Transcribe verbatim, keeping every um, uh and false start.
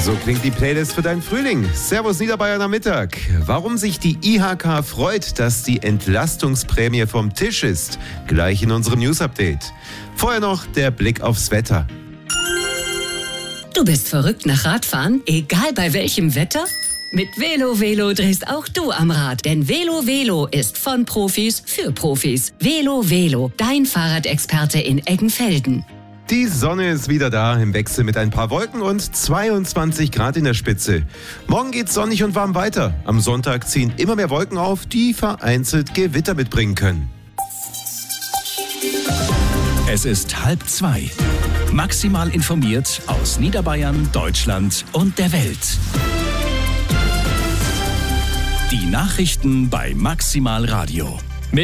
So klingt die Playlist für deinen Frühling. Servus Niederbayern am Mittag. Warum sich die I H K freut, dass die Entlastungsprämie vom Tisch ist. Gleich in unserem News-Update. Vorher noch der Blick aufs Wetter. Du bist verrückt nach Radfahren, egal bei welchem Wetter? Mit Velo Velo drehst auch du am Rad, denn Velo Velo ist von Profis für Profis. Velo Velo, dein Fahrradexperte in Eggenfelden. Die Sonne ist wieder da, im Wechsel mit ein paar Wolken und zweiundzwanzig Grad in der Spitze. Morgen geht's sonnig und warm weiter. Am Sonntag ziehen immer mehr Wolken auf, die vereinzelt Gewitter mitbringen können. Es ist halb zwei. Maximal informiert aus Niederbayern, Deutschland und der Welt. Die Nachrichten bei Maximal Radio.